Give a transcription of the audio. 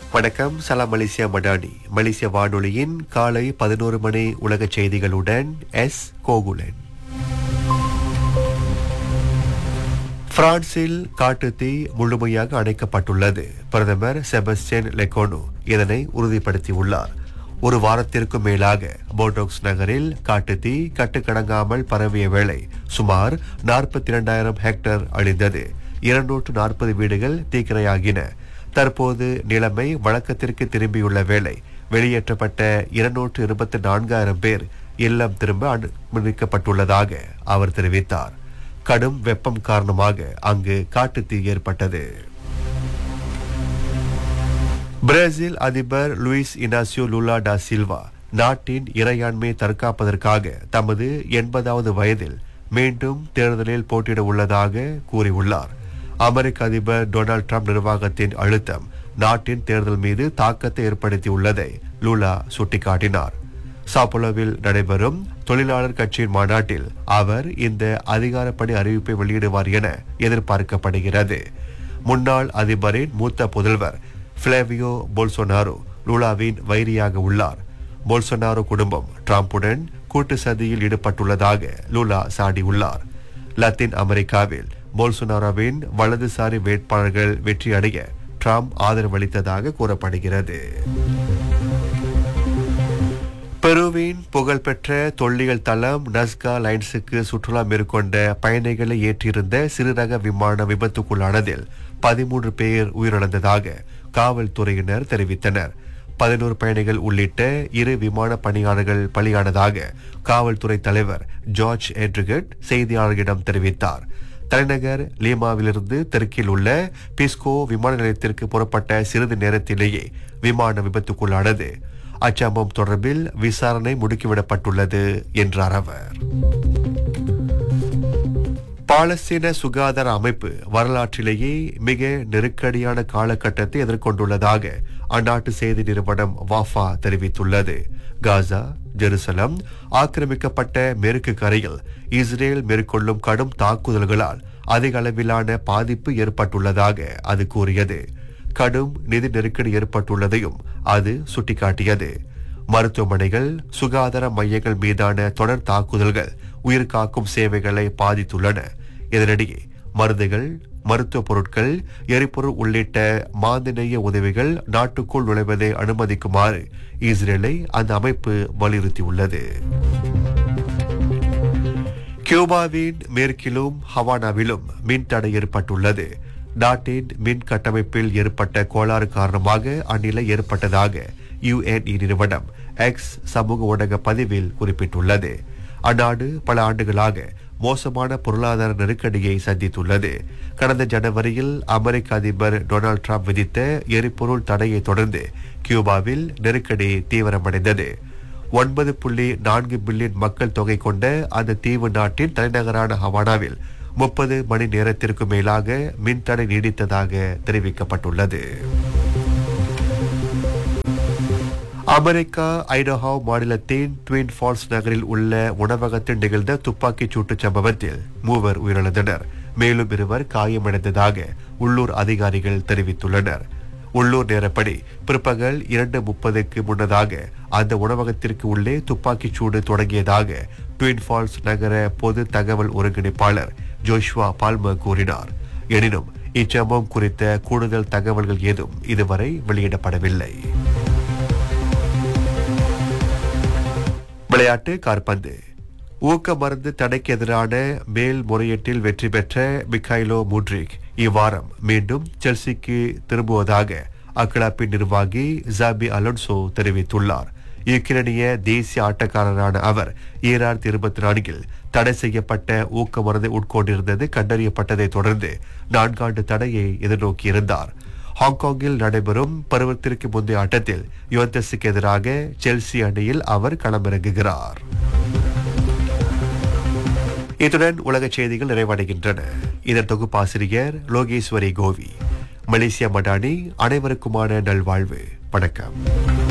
வணக்கம். சலாம் மலேசியா மடானி. மலேசிய வானொலியின் காலை 11 மணி உலக செய்திகளுடன் எஸ் கோகுலன். பிரான்சில் காட்டுத்தீ முழுமையாக அணைக்கப்பட்டுள்ளது. பிரதமர் செபஸ்டியன் லெகோனோ இதனை உறுதிப்படுத்தியுள்ளார். ஒரு வாரத்திற்கும் மேலாக போர்டோக்ஸ் நகரில் காட்டுத்தீ கட்டுக்கடங்காமல் பரவிய வேளை சுமார் 42,000 ஹெக்டேர் அழிந்தது. 240 வீடுகள் தீக்கிரையாகின. தற்போது நிலைமை வழக்கத்திற்கு திரும்பியுள்ள வேளை வெளியேற்றப்பட்ட 224,000 பேர் இல்லம் திரும்ப அனுமதிக்கப்பட்டுள்ளதாக அவர் தெரிவித்தார். கடும் வெப்பம் காரணமாக அங்கு காட்டுத்தீ ஏற்பட்டது. பிரேசில் அதிபர் லூயிஸ் இனாசியோ லூலா டா சில்வா நாட்டின் இறையாண்மை தற்காப்பதற்காக தமது 80வது வயதில் மீண்டும் தேர்தலில் போட்டியிட உள்ளதாக கூறியுள்ளார். அமெரிக்க அதிபர் டொனால்ட் ட்ரம்ப் நிர்வாகத்தின் அழுத்தம் நாட்டின் தேர்தல் மீது தாக்கத்தை ஏற்படுத்தியுள்ளதை லூலா சுட்டிக்காட்டினார். சாப்போலோவில் நடைபெறும் தொழிலாளர் கட்சியின் மாநாட்டில் அவர் இந்த அதிகாரப்படி அறிவிப்பை வெளியிடுவார் என எதிர்பார்க்கப்படுகிறது. முன்னாள் அதிபரின் மூத்த புதல்வர் பிளேவியோ போல்சோனாரோ லூலாவின் வைரியாக உள்ளார். போல்சோனாரோ குடும்பம் டிரம்புடன் கூட்டு சதியில் ஈடுபட்டுள்ளதாக லூலா சாடியுள்ளார். லத்தீன் அமெரிக்காவில் போல்சோனாரோவின் வலதுசாரி வேட்பாளர்கள் வெற்றியடைய ட்ரம்ப் ஆதரவளித்ததாக கூறப்படுகிறது. பெருவின் புகழ்பெற்ற தொல்லியல் தளம் நஸ்கா லைன்ஸுக்கு சுற்றுலா மேற்கொண்ட பயணிகளை ஏற்றியிருந்த சிறுரக விமான விபத்துக்குள்ளானதில் 13 பேர் உயிரிழந்ததாக காவல்துறையினர் தெரிவித்தனர். 11 பயணிகள் உள்ளிட்ட 2 விமான பணியாளர்கள் பலியானதாக காவல்துறை தலைவர் ஜார்ஜ் எட்ரிகட் செய்தியாளர்களிடம் தெரிவித்தார். தலைநகர் லீமாவிலிருந்து தெற்கில் உள்ள பிஸ்கோ விமான நிலையத்திற்கு புறப்பட்ட சிறிது நேரத்திலேயே விமான விபத்துக்குள்ளானது. அச்சம்பவம் தொடர்பில் விசாரணை முடுக்கிவிடப்பட்டுள்ளது என்றார் அவர். பாலஸ்தீன சுகாதார அமைப்பு வரலாற்றிலேயே மிக நெருக்கடியான காலகட்டத்தை எதிர்கொண்டுள்ளதாக அந்நாட்டு செய்தி நிறுவனம் வாஃபா தெரிவித்துள்ளது. காசா, ஜெருசலம் ஆக்கிரமிக்கப்பட்ட மேற்கு கரையில் இஸ்ரேல் மேற்கொள்ளும் கடும் தாக்குதல்களால் அதிக அளவிலான பாதிப்பு ஏற்பட்டுள்ளதாக அது கூறியது. கடும் நிதி நெருக்கடி ஏற்பட்டுள்ளதையும் அது சுட்டிக்காட்டியது. மருத்துவமனைகள், சுகாதார மையங்கள் மீதான தொடர் தாக்குதல்கள் உயிர்காக்கும் சேவைகளை பாதித்துள்ளன. இதனிடையே மருந்துகள், மருத்துவ பொருட்கள், எரிபொருள் உள்ளிட்ட மாந்தநேய உதவிகள் நாட்டுக்குள் நுழைவதை அனுமதிக்குமாறு இஸ்ரேலை அந்த அமைப்பு வலியுறுத்தியுள்ளது. கியூபாவின் மேற்கிலும் ஹவானாவிலும் மின் தடை ஏற்பட்டுள்ளது. நாட்டின் மின் கட்டமைப்பில் ஏற்பட்ட கோளாறு காரணமாக அந்நிலை ஏற்பட்டதாக யுஎன்இ நிறுவனம் எக்ஸ் சமூக ஊடக பதிவில் குறிப்பிட்டுள்ளது. அந்நாடு பல ஆண்டுகளாக மோசமான பொருளாதார நெருக்கடியை சந்தித்துள்ளது. கடந்த ஜனவரியில் அமெரிக்க அதிபர் டொனால்ட் ட்ரம்ப் விதித்த எரிபொருள் தடையை தொடர்ந்து கியூபாவில் நெருக்கடி தீவிரமடைந்தது. 9.4 பில்லியன் மக்கள் தொகை கொண்ட அந்த தீவு நாட்டின் தலைநகரான ஹவானாவில் 30 மணி நேரத்திற்கு மேலாக மின்தடை நீடித்ததாக தெரிவிக்கப்பட்டுள்ளது. அமெரிக்கா ஐடஹோ மாநிலத்தின் ட்வின் ஃபால்ஸ் நகரில் உள்ள உணவகத்தில் நிகழ்ந்த துப்பாக்கிச் சூட்டுச் சம்பவத்தில் 3 உயிரிழந்தனர். மேலும் 2 காயமடைந்ததாக உள்ளூர் அதிகாரிகள் தெரிவித்துள்ளனர். உள்ளூர் நேரப்படி பிற்பகல் 2:30க்கு முன்னதாக அந்த உணவகத்திற்கு உள்ளே துப்பாக்கிச் சூடு தொடங்கியதாக ட்வின் ஃபால்ஸ் நகர பொது தகவல் ஒருங்கிணைப்பாளர் ஜோஷ்வா பால்மர் கூறினார். எனினும் இச்சம்பவம் குறித்த கூடுதல் தகவல்கள் ஏதும் இதுவரை வெளியிடப்படவில்லை. விளையாட்டு காற்பந்து. ஊக்க மருந்து தடைக்கு எதிரான மேல்முறையீட்டில் வெற்றி பெற்ற மிக்கைலோ முட்ரிக் இவ்வாரம் மீண்டும் செல்சிக்கு திரும்புவதாக அக்லாப்பின் நிர்வாகி ஜாபி அலோன்சோ தெரிவித்துள்ளார். யுக்ரைனிய தேசிய ஆட்டக்காரரான அவர் 2024 தடை செய்யப்பட்ட ஊக்க மருந்தை உட்கொண்டிருந்தது கண்டறியப்பட்டதை தொடர்ந்து 4 ஆண்டு தடையை எதிர்நோக்கியிருந்தார். ஹாங்காங்கில் நடைபெறும் பருவத்திற்கு முந்தைய ஆட்டத்தில் யுவென்டஸுக்கு எதிராக செல்சி அணியில் அவர் களமிறங்குகிறார். இத்துடன் உலக செய்திகள் நிறைவடைகின்றன. இதன் தொகுப்பாசிரியர் லோகேஸ்வரி கோவி. மலேசியா மடானி. அனைவருக்குமான நல்வாழ்வு. வணக்கம்.